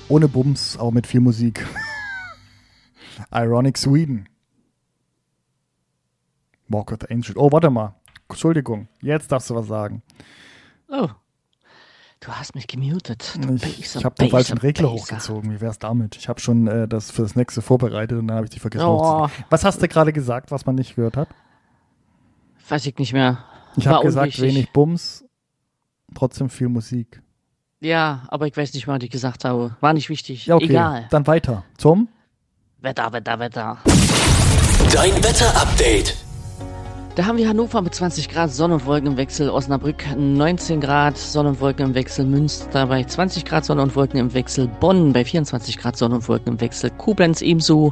Ohne Bums, aber mit viel Musik. Ironic Sweden. Walk with Angel. Oh, warte mal. Entschuldigung, jetzt darfst du was sagen. Oh, du hast mich gemutet. Ich habe den falschen Regler hochgezogen. Wie wär's damit? Ich habe schon das für das nächste vorbereitet und dann habe ich die vergessen hochzuziehen. Was hast du gerade gesagt, was man nicht gehört hat? Weiß ich nicht mehr. Ich habe gesagt, wenig Bums, trotzdem viel Musik. Ja, aber ich weiß nicht mehr, was ich gesagt habe. War nicht wichtig. Ja, okay. Egal. Dann weiter. Zum Wetter. Dein Wetter-Update. Da haben wir Hannover mit 20 Grad Sonne und Wolken im Wechsel, Osnabrück 19 Grad Sonne und Wolken im Wechsel, Münster bei 20 Grad Sonne und Wolken im Wechsel, Bonn bei 24 Grad Sonne und Wolken im Wechsel, Koblenz ebenso,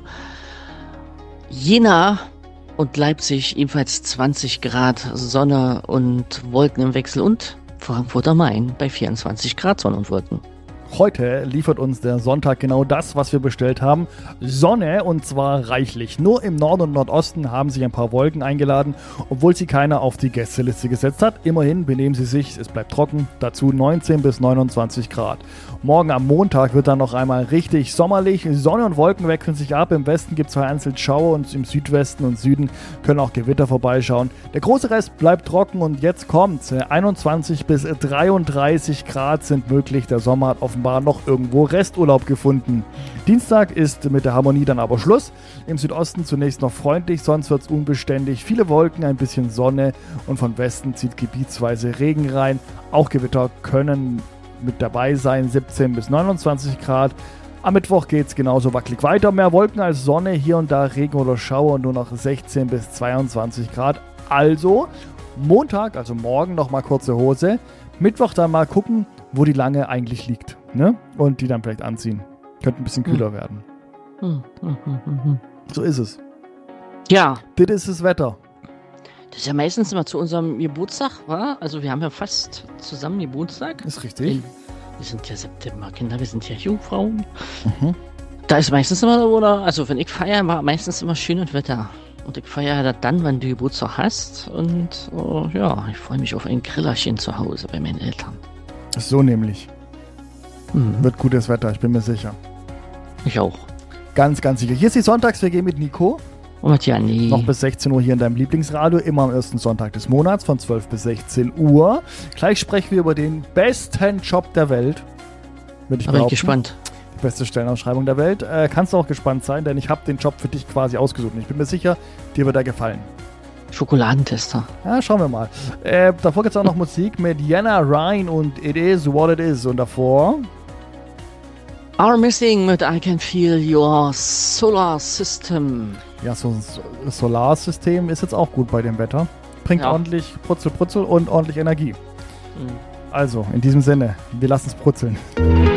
Jena und Leipzig ebenfalls 20 Grad Sonne und Wolken im Wechsel und Frankfurt am Main bei 24 Grad Sonne und Wolken. Heute liefert uns der Sonntag genau das, was wir bestellt haben. Sonne, und zwar reichlich. Nur im Norden und Nordosten haben sich ein paar Wolken eingeladen, obwohl sie keiner auf die Gästeliste gesetzt hat. Immerhin benehmen sie sich, es bleibt trocken, dazu 19 bis 29 Grad. Morgen am Montag wird dann noch einmal richtig sommerlich. Sonne und Wolken wechseln sich ab. Im Westen gibt es vereinzelt Schauer und im Südwesten und Süden können auch Gewitter vorbeischauen. Der große Rest bleibt trocken und jetzt kommt's. 21 bis 33 Grad sind möglich. Der Sommer hat offenbar noch irgendwo Resturlaub gefunden. Dienstag ist mit der Harmonie dann aber Schluss. Im Südosten zunächst noch freundlich, sonst wird es unbeständig. Viele Wolken, ein bisschen Sonne und von Westen zieht gebietsweise Regen rein. Auch Gewitter können mit dabei sein, 17 bis 29 Grad. Am Mittwoch geht es genauso wackelig weiter. Mehr Wolken als Sonne, hier und da Regen oder Schauer und nur noch 16 bis 22 Grad. Also Montag, also morgen nochmal kurze Hose. Mittwoch dann mal gucken, wo die Lange eigentlich liegt. Ne? Und die dann vielleicht anziehen. Könnte ein bisschen kühler werden. So ist es. Ja. Das ist das Wetter. Das ist ja meistens immer zu unserem Geburtstag, wa? Also wir haben ja fast zusammen Geburtstag. Ist richtig. Wir sind ja Septemberkinder, wir sind ja Jungfrauen. Da ist meistens immer, oder? Also wenn ich feiere, war meistens immer schönes Wetter. Und ich feiere das dann, wenn du Geburtstag hast. Und ja, ich freue mich auf ein Grillerchen zu Hause bei meinen Eltern. So nämlich. Wird gutes Wetter, ich bin mir sicher. Ich auch. Ganz, ganz sicher. Hier ist die Sonntags-WG mit Nico. Und ja, nee. Noch bis 16 Uhr hier in deinem Lieblingsradio, immer am ersten Sonntag des Monats von 12 bis 16 Uhr. Gleich sprechen wir über den besten Job der Welt. Bin ich gespannt. Die beste Stellenausschreibung der Welt. Kannst du auch gespannt sein, denn ich habe den Job für dich quasi ausgesucht. Und ich bin mir sicher, dir wird er gefallen. Schokoladentester. Ja, schauen wir mal. Davor gibt es auch noch Musik mit Jenna Ryan und It Is What It Is. Und davor Are Missing mit I Can Feel Your Solar System. Ja, so ein Solarsystem ist jetzt auch gut bei dem Wetter. Bringt ordentlich Prutzel und ordentlich Energie. Also, in diesem Sinne, wir lassen es brutzeln.